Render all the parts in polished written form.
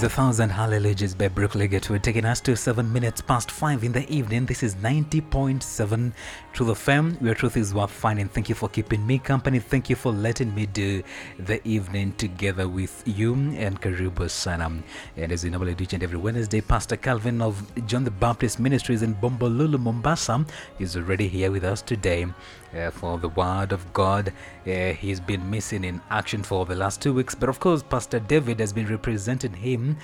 1,000 Hallelujahs by Brooke Leggett. We're taking us to 7 minutes past 5 in the evening. This is 90.7 Truth FM, where truth is worth finding. Thank you for keeping me company. Thank you for letting me do the evening together with you and Karibu Sana. And as we normally do each and every Wednesday, Pastor Calvin of John the Baptist Ministries in Bombolulu, Mombasa is already here with us today for the Word of God. He's been missing in action for the last 2 weeks, but of course, Pastor David has been representing him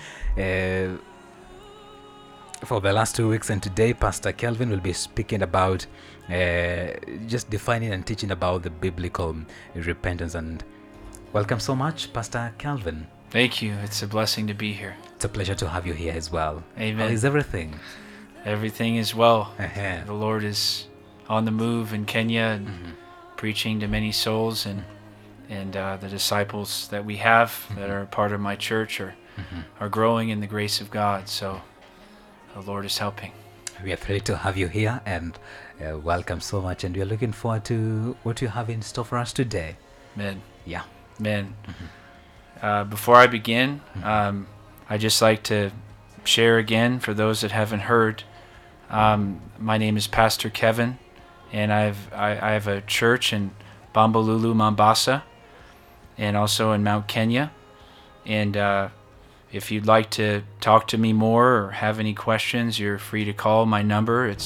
for the last 2 weeks, and today Pastor Calvin will be speaking about just defining and teaching about the biblical repentance. And welcome so much, Pastor Calvin. Thank you. It's a blessing to be here. It's a pleasure to have you here as well. Amen. How is everything? Everything is well. Uh-huh. The Lord is on the move in Kenya and preaching to many souls, and the disciples that we have that are part of my church are growing in the grace of God. So the Lord is helping. We are thrilled to have you here, and welcome so much. And we are looking forward to what you have in store for us today. Amen. Yeah. Amen. Before I begin, I just like to share again for those that haven't heard. My name is Pastor Kevin, and I have a church in Bombolulu, Mombasa, and also in Mount Kenya. And if you'd like to talk to me more or have any questions, you're free to call my number. It's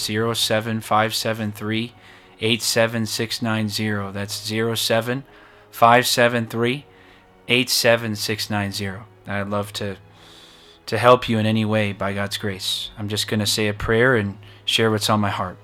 07573-87690. That's 07573-87690. I'd love to help you in any way by God's grace. I'm just going to say a prayer and share what's on my heart.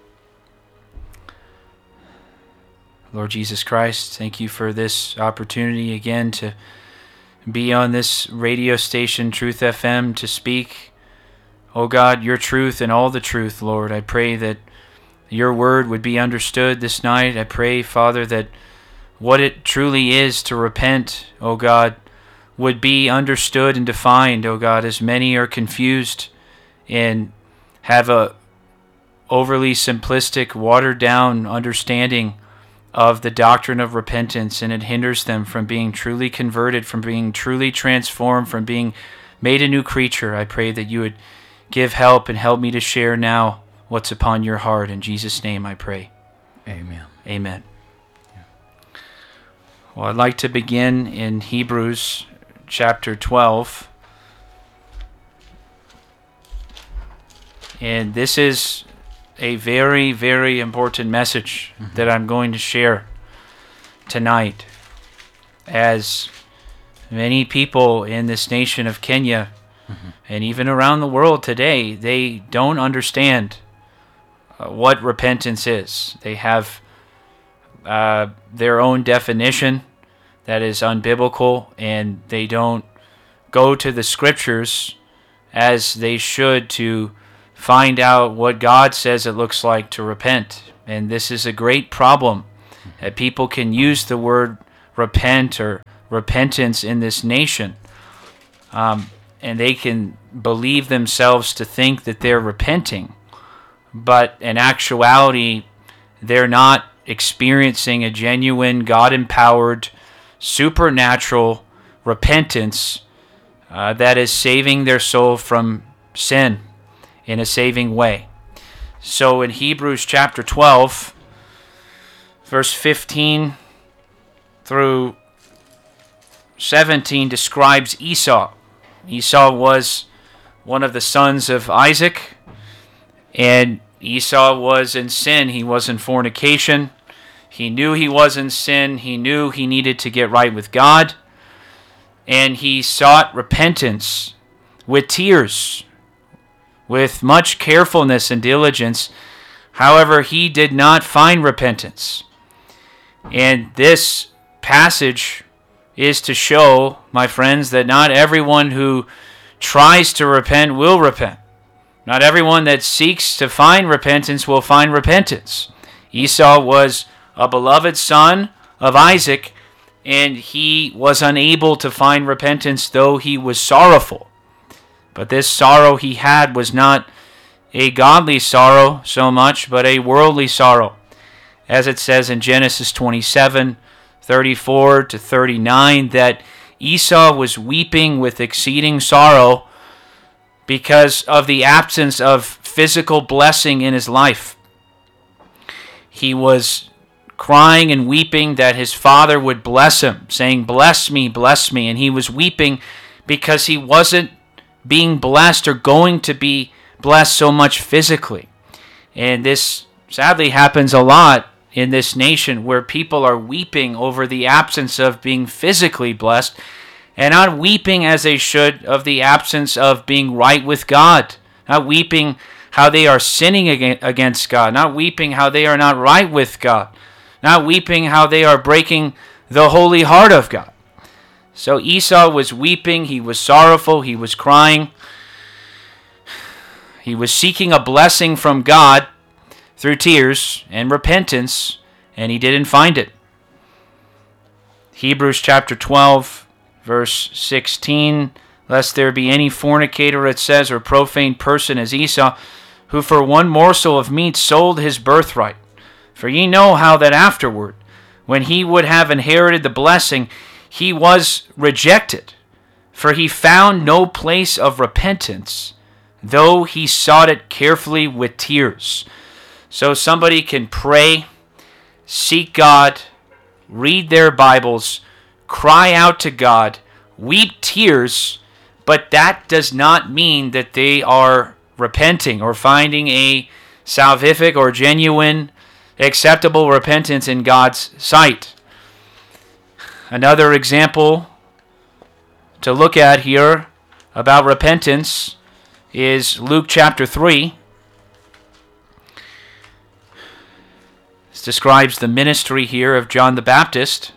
Lord Jesus Christ, thank you for this opportunity again to be on this radio station, Truth FM, to speak, oh God, your truth and all the truth, Lord. I pray that your word would be understood this night. I pray, Father, that what it truly is to repent, oh God, would be understood and defined, oh God, as many are confused and have a overly simplistic, watered-down understanding of the doctrine of repentance, and it hinders them from being truly converted, from being truly transformed, from being made a new creature. I pray that you would give help and help me to share now what's upon your heart. In Jesus' name I pray. Amen. Amen. Yeah. Well, I'd like to begin in Hebrews chapter 12. And this is a very, very important message that I'm going to share tonight, as many people in this nation of Kenya and even around the world today, they don't understand what repentance is. They have their own definition that is unbiblical, and they don't go to the scriptures as they should to find out what God says it looks like to repent. And this is a great problem, that people can use the word repent or repentance in this nation, and they can believe themselves to think that they're repenting, but in actuality they're not experiencing a genuine God-empowered supernatural repentance that is saving their soul from sin in a saving way. So in Hebrews chapter 12, verse 15 through 17 describes Esau. Esau was one of the sons of Isaac, and Esau was in sin. He was in fornication. He knew he was in sin. He knew he needed to get right with God, and he sought repentance with tears, with much carefulness and diligence. However, he did not find repentance. And this passage is to show, my friends, that not everyone who tries to repent will repent. Not everyone that seeks to find repentance will find repentance. Esau was a beloved son of Isaac, and he was unable to find repentance, though he was sorrowful. But this sorrow he had was not a godly sorrow so much, but a worldly sorrow. As it says in Genesis 27, 34 to 39, that Esau was weeping with exceeding sorrow because of the absence of physical blessing in his life. He was crying and weeping that his father would bless him, saying, bless me, and he was weeping because he wasn't being blessed or going to be blessed so much physically. And this sadly happens a lot in this nation, where people are weeping over the absence of being physically blessed and not weeping as they should of the absence of being right with God, not weeping how they are sinning against God, not weeping how they are not right with God, not weeping how they are breaking the holy heart of God. So Esau was weeping, he was sorrowful, he was crying. He was seeking a blessing from God through tears and repentance, and he didn't find it. Hebrews chapter 12, verse 16, lest there be any fornicator, it says, or profane person as Esau, who for one morsel of meat sold his birthright. For ye know how that afterward, when he would have inherited the blessing, he was rejected, for he found no place of repentance, though he sought it carefully with tears. So somebody can pray, seek God, read their Bibles, cry out to God, weep tears, but that does not mean that they are repenting or finding a salvific or genuine, acceptable repentance in God's sight. Another example to look at here about repentance is Luke chapter 3. This describes the ministry here of John the Baptist.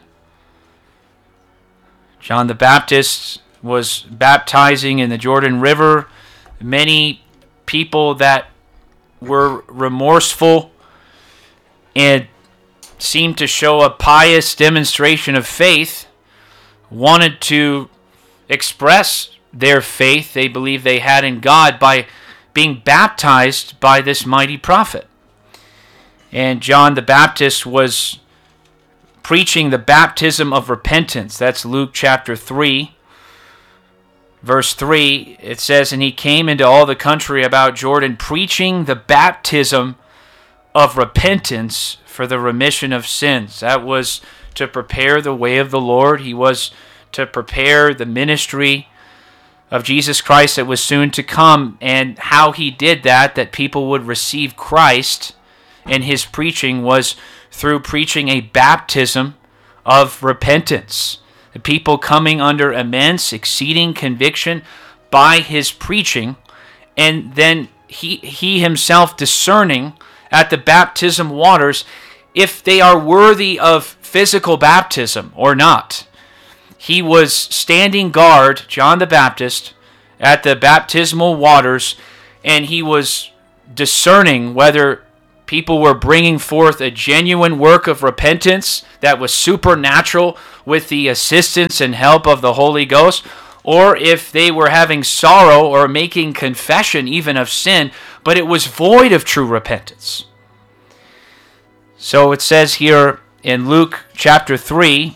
John the Baptist was baptizing in the Jordan River. Many people that were remorseful and seemed to show a pious demonstration of faith wanted to express their faith they believed they had in God by being baptized by this mighty prophet. And John the Baptist was preaching the baptism of repentance. That's Luke chapter 3, verse 3. It says, and he came into all the country about Jordan, preaching the baptism of repentance for the remission of sins. That was to prepare the way of the Lord. He was to prepare the ministry of Jesus Christ that was soon to come. And how he did that people would receive Christ in his preaching, was through preaching a baptism of repentance. The people coming under immense, exceeding conviction by his preaching, and then he himself discerning at the baptism waters if they are worthy of physical baptism or not. He was standing guard, John the Baptist, at the baptismal waters, and he was discerning whether people were bringing forth a genuine work of repentance that was supernatural with the assistance and help of the Holy Ghost, or if they were having sorrow or making confession even of sin, but it was void of true repentance. So it says here in Luke chapter 3,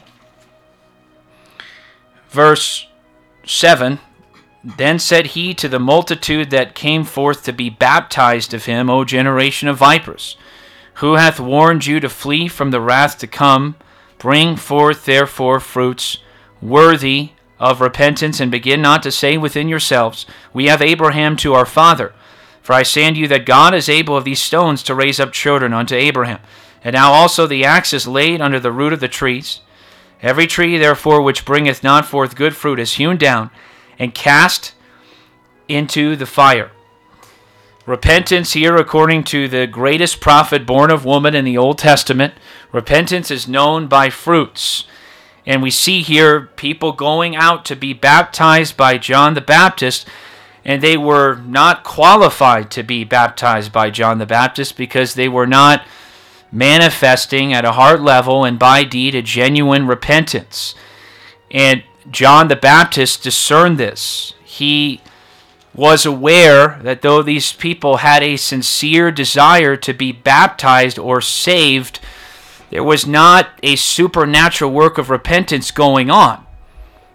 verse 7, then said he to the multitude that came forth to be baptized of him, O generation of vipers, who hath warned you to flee from the wrath to come? Bring forth therefore fruits worthy of repentance, and begin not to say within yourselves, we have Abraham to our father. For I say unto you that God is able of these stones to raise up children unto Abraham. And now also the axe is laid under the root of the trees. Every tree therefore which bringeth not forth good fruit is hewn down and cast into the fire. Repentance here, according to the greatest prophet born of woman in the Old Testament, repentance is known by fruits. And we see here people going out to be baptized by John the Baptist, and they were not qualified to be baptized by John the Baptist because they were not manifesting at a heart level and by deed a genuine repentance. And John the Baptist discerned this. He was aware that though these people had a sincere desire to be baptized or saved, there was not a supernatural work of repentance going on.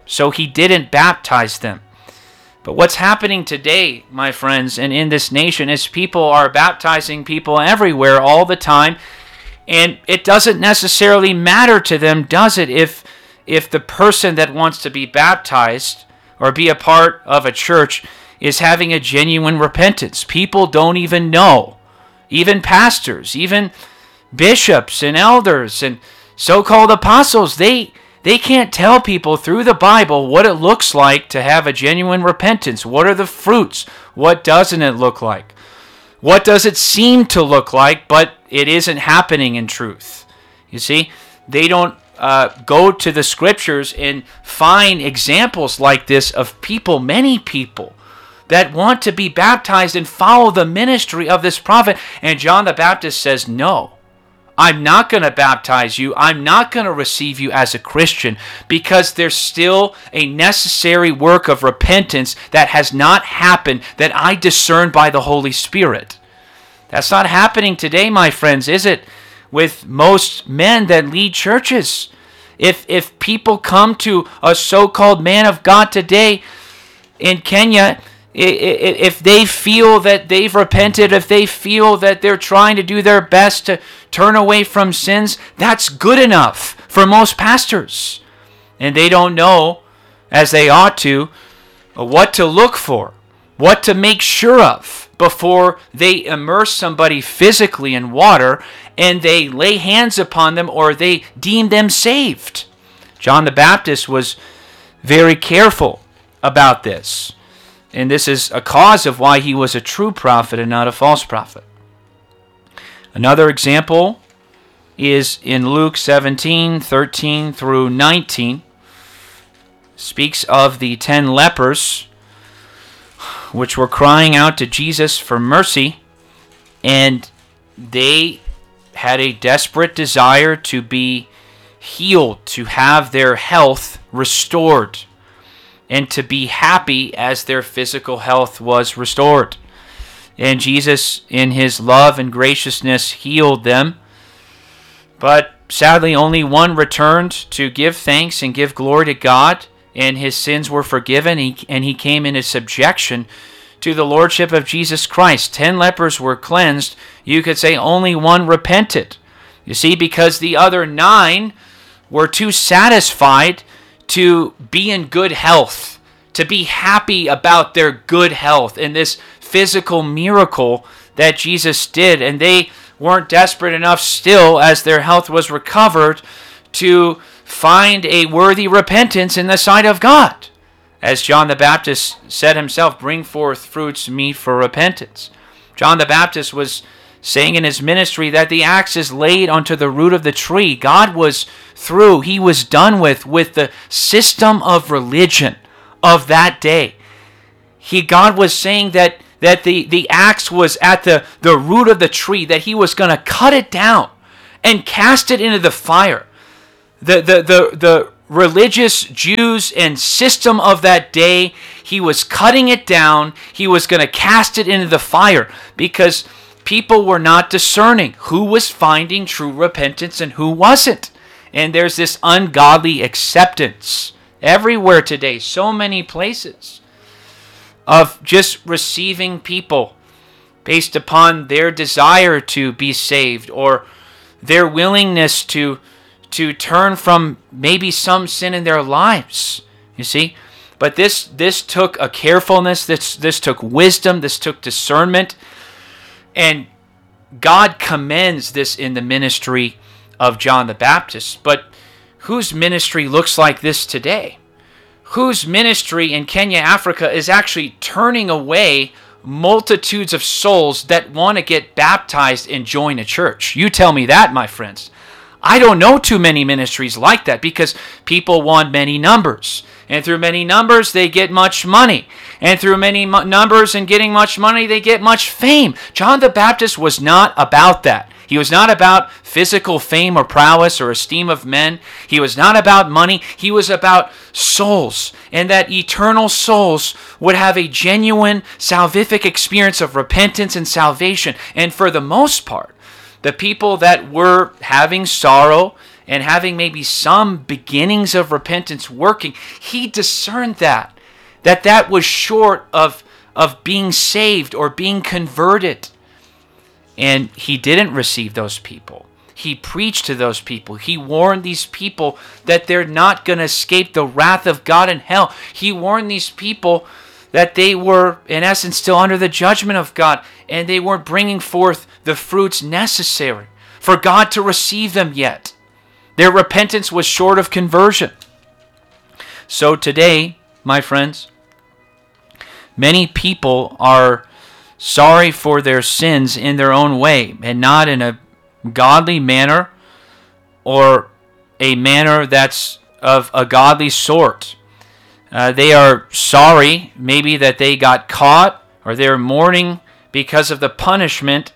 So he didn't baptize them. But what's happening today, my friends, and in this nation is people are baptizing people everywhere all the time. And it doesn't necessarily matter to them, does it, if the person that wants to be baptized or be a part of a church is having a genuine repentance. People don't even know. Even pastors, even bishops and elders and so-called apostles, they can't tell people through the Bible what it looks like to have a genuine repentance. What are the fruits? What doesn't it look like? What does it seem to look like, but it isn't happening in truth? You see, they don't go to the scriptures and find examples like this of people, many people, that want to be baptized and follow the ministry of this prophet. And John the Baptist says, no, I'm not going to baptize you. I'm not going to receive you as a Christian, because there's still a necessary work of repentance that has not happened that I discern by the Holy Spirit. That's not happening today, my friends, is it? With most men that lead churches. If people come to a so-called man of God today in Kenya, if they feel that they've repented, if they feel that they're trying to do their best to turn away from sins, that's good enough for most pastors. And they don't know, as they ought to, what to look for, what to make sure of before they immerse somebody physically in water and they lay hands upon them or they deem them saved. John the Baptist was very careful about this. And this is a cause of why he was a true prophet and not a false prophet. Another example is in Luke 17:13 through 19. Speaks of the 10 lepers which were crying out to Jesus for mercy, and they had a desperate desire to be healed, to have their health restored, and to be happy as their physical health was restored. And Jesus, in his love and graciousness, healed them. But sadly, only one returned to give thanks and give glory to God, and his sins were forgiven, and he came into subjection to the lordship of Jesus Christ. 10 lepers were cleansed. You could say only one repented. You see, because the other 9 were too satisfied to be in good health, to be happy about their good health and this physical miracle that Jesus did. And they weren't desperate enough still, as their health was recovered, to find a worthy repentance in the sight of God. As John the Baptist said himself, bring forth fruits meet for repentance. John the Baptist was saying in his ministry that the axe is laid onto the root of the tree. God was through. He was done with the system of religion of that day. God was saying that the axe was at the root of the tree, that he was going to cut it down and cast it into the fire. The religious Jews and system of that day, he was cutting it down. He was going to cast it into the fire, because people were not discerning who was finding true repentance and who wasn't. And there's this ungodly acceptance everywhere today, so many places, of just receiving people based upon their desire to be saved or their willingness to turn from maybe some sin in their lives, you see. But this took a carefulness, this took wisdom, this took discernment, and God commends this in the ministry of John the Baptist. But whose ministry looks like this today? Whose ministry in Kenya, Africa, is actually turning away multitudes of souls that want to get baptized and join a church? You tell me that, my friends. I don't know too many ministries like that, because people want many numbers. And through many numbers, they get much money. And through many numbers and getting much money, they get much fame. John the Baptist was not about that. He was not about physical fame or prowess or esteem of men. He was not about money. He was about souls, and that eternal souls would have a genuine salvific experience of repentance and salvation. And for the most part, the people that were having sorrow and having maybe some beginnings of repentance working, he discerned that was short of being saved or being converted. And he didn't receive those people. He preached to those people. He warned these people that they're not going to escape the wrath of God in hell. He warned these people that they were, in essence, still under the judgment of God, and they weren't bringing forth the fruits necessary for God to receive them yet. Their repentance was short of conversion. So today, my friends, many people are sorry for their sins in their own way, and not in a godly manner or a manner that's of a godly sort. They are sorry maybe that they got caught, or they're mourning because of the punishment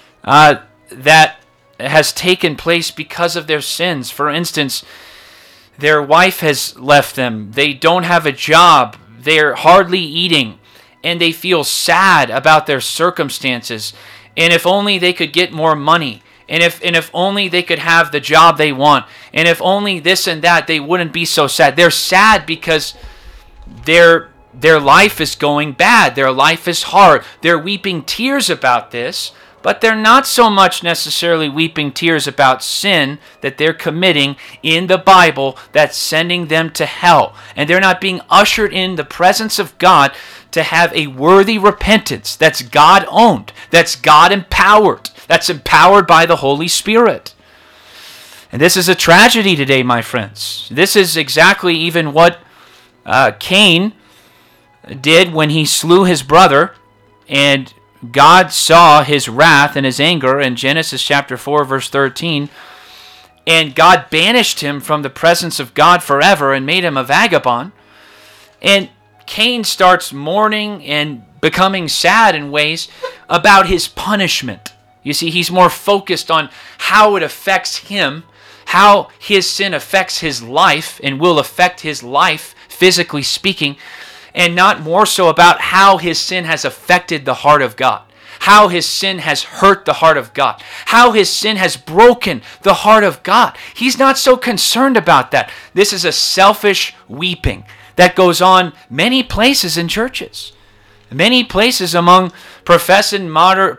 that has taken place because of their sins. For instance, their wife has left them. They don't have a job. They're hardly eating, and they feel sad about their circumstances. And if only they could get more money, and if only they could have the job they want, and if only this and that, they wouldn't be so sad. They're sad because their life is going bad. Their life is hard. They're weeping tears about this, but they're not so much necessarily weeping tears about sin that they're committing in the Bible that's sending them to hell. And they're not being ushered in the presence of God to have a worthy repentance that's God-owned, that's God-empowered, that's empowered by the Holy Spirit. And this is a tragedy today, my friends. This is exactly even what Cain did when he slew his brother, and God saw his wrath and his anger in Genesis chapter 4, verse 13, and God banished him from the presence of God forever and made him a vagabond. And Cain starts mourning and becoming sad in ways about his punishment. You see, he's more focused on how it affects him, how his sin affects his life and will affect his life, physically speaking, and not more so about how his sin has affected the heart of God, how his sin has hurt the heart of God, how his sin has broken the heart of God. He's not so concerned about that. This is a selfish weeping that goes on many places in churches, many places among profession or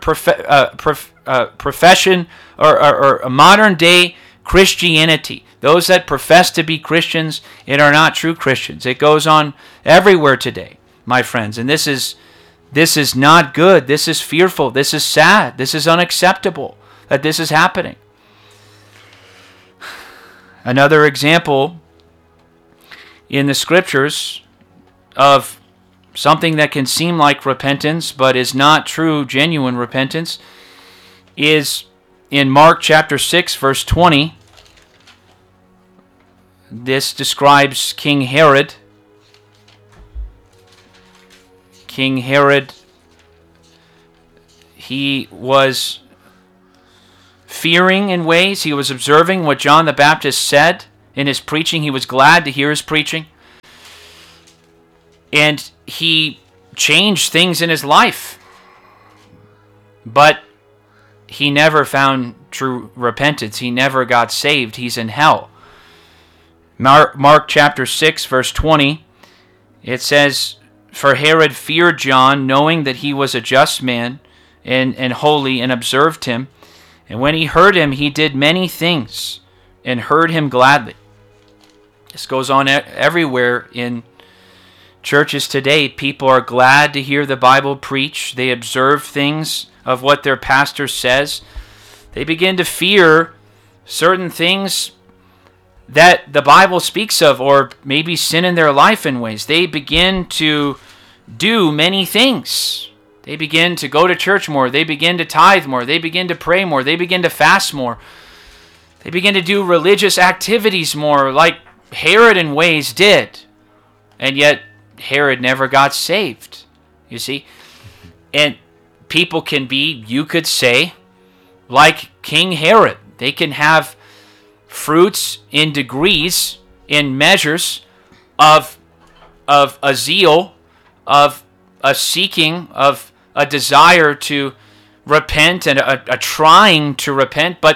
modern day Christianity. Those that profess to be Christians and are not true Christians. It goes on everywhere today, my friends. And this is not good. This is fearful. This is sad. This is unacceptable that this is happening. Another example in the scriptures of something that can seem like repentance but is not true, genuine repentance, is in Mark chapter 6, verse 20. This describes King Herod. King Herod, he was fearing in ways. He was observing what John the Baptist said in his preaching. He was glad to hear his preaching. And he changed things in his life. But he never found true repentance. He never got saved. He's in hell. Mark chapter 6, verse 20, it says, "For Herod feared John, knowing that he was a just man and holy, and observed him. And when he heard him, he did many things, and heard him gladly." This goes on everywhere in churches today. People are glad to hear the Bible preach. They observe things of what their pastor says. They begin to fear certain things that the Bible speaks of, or maybe sin in their life in ways. They begin to do many things. They begin to go to church more. They begin to tithe more. They begin to pray more. They begin to fast more. They begin to do religious activities more, like Herod in ways did. And yet Herod never got saved, you see. And people can be, you could say, like King Herod. They can have fruits in degrees, in measures of a zeal, of a seeking, of a desire to repent, and a trying to repent, but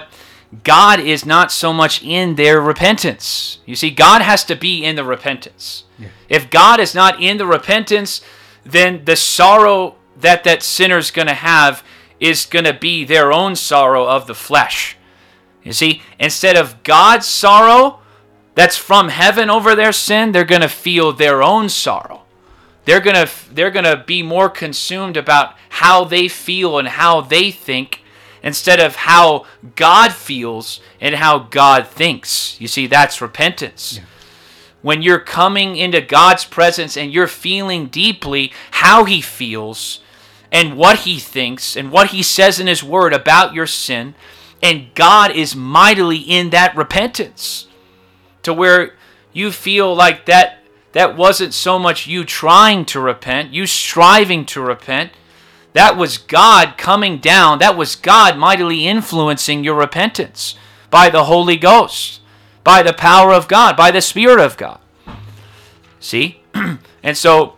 God is not so much in their repentance. You see, God has to be in the repentance. Yeah. If God is not in the repentance, then the sorrow that sinner's going to have is going to be their own sorrow of the flesh. You see, instead of God's sorrow that's from heaven over their sin, they're going to feel their own sorrow. They're going to be more consumed about how they feel and how they think instead of how God feels and how God thinks. You see, that's repentance. Yeah. When you're coming into God's presence and you're feeling deeply how He feels and what He thinks and what He says in His Word about your sin, and God is mightily in that repentance to where you feel like that wasn't so much you trying to repent, you striving to repent. That was God coming down. That was God mightily influencing your repentance by the Holy Ghost, by the power of God, by the Spirit of God. See? And so